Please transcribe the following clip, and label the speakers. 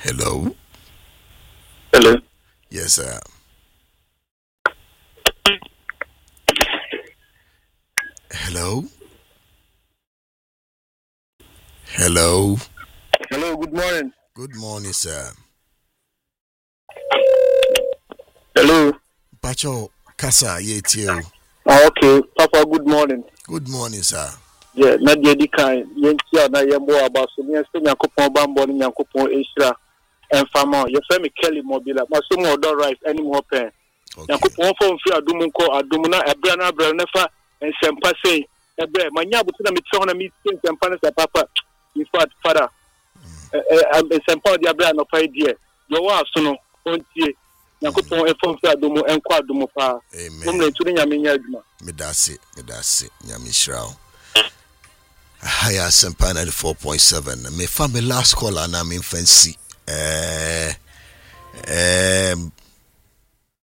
Speaker 1: Hello.
Speaker 2: Hello.
Speaker 1: Yes, sir. Hello. Hello.
Speaker 2: Hello, good morning.
Speaker 1: Good morning, sir.
Speaker 2: Hello.
Speaker 1: Pacho Kasa Yetio.
Speaker 2: Okay, Papa, good morning.
Speaker 1: Good morning, sir.
Speaker 2: Yeah, Nadia Dikai, Yentia, na Yambo about Sumia, Yankupon Bambo, Yankupon Isra, and Fama, your family Kelly Mobila, Masumo, don't rise any more pen. Yankupon from Fia Dumunko, Adumuna, Abrana, Branefa, and Sempase, Ebre, Manyabutina Mitona meetings and Panas, Papa, in fact, Father, and Sempa, the Abrana of idea. You are soon, Yankupon from Fia Dumu and Quadumupa.
Speaker 1: Amen. Medasi, Nyamishrao. Higher Sempa 94.7. Me family last call and I'm in fancy.